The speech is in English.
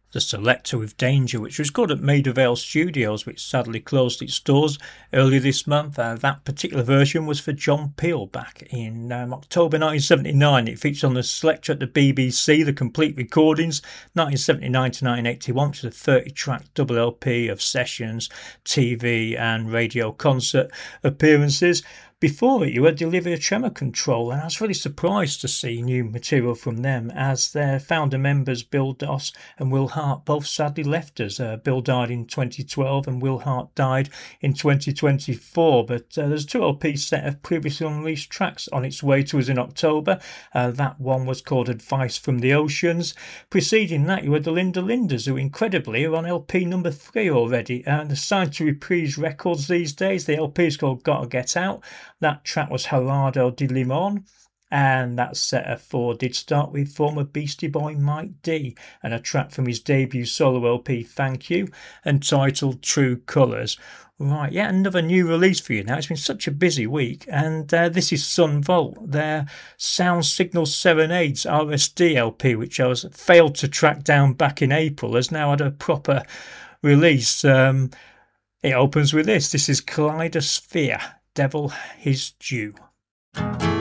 The Selector with Danger, which was good at Maida Vale Studios, which sadly closed its doors earlier this month. That particular version was for John Peel back in October 1979. It featured on the Selector at the BBC, the complete recordings, 1979 to 1981, which is a 30-track double LP of sessions, TV and radio concert appearances. Before it, you had Olivia Tremor Control, and I was really surprised to see new material from them, as their founder members Bill Doss and Will Hart both sadly left us. Bill died in 2012 and Will Hart died in 2024, but there's a 2 LP set of previously unreleased tracks on its way to us in October. That one was called Advice from the Oceans. Preceding that, you had the Linda Lindas, who incredibly are on LP number 3 already, and they're signed to Reprise Records these days. The LP is called Gotta Get Out. That track was Gerardo de Limon, and that set of 4 did start with former Beastie Boy Mike D, and a track from his debut solo LP Thank You, entitled True Colours. Right, yeah, another new release for you now. It's been such a busy week, and this is Sun Volt, their Sound Signal Serenades RSD LP, which I failed to track down back in April, has now had a proper release. It opens with this. This is Kaleidosphere, Devil His Due.